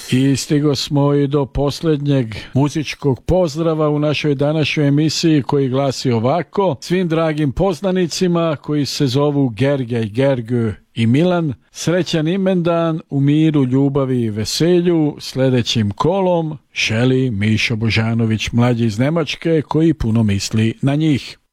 I stigo smo i do posljednjeg muzičkog pozdrava u našoj današnjoj emisiji koji glasi ovako: svim dragim poznanicima koji se zovu Gergej, Gergő i Milan, srećan imendan u miru, ljubavi i veselju. Sljedećim kolom šeli Mišo Božanović mlađi iz Njemačke koji puno misli na njih.